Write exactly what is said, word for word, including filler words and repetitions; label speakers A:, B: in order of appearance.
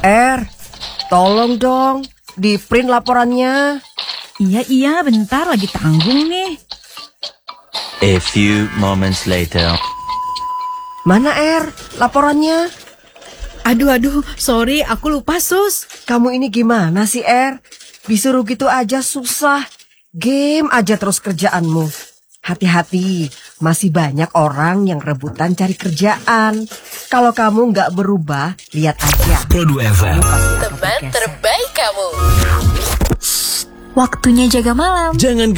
A: Er, tolong dong, di print laporannya.
B: Iya, iya, bentar lagi tanggung nih.
C: A few moments later.
A: Mana Er, laporannya?
B: Aduh, aduh, sorry, aku lupa, Sus.
A: Kamu ini gimana sih Er? Disuruh gitu aja susah. Game aja terus kerjaanmu. Hati-hati, masih banyak orang yang rebutan cari kerjaan. Kalau kamu nggak berubah, lihat aja.
D: Produk F M.
E: Teman terbaik kamu. Waktunya jaga malam.
D: Jangan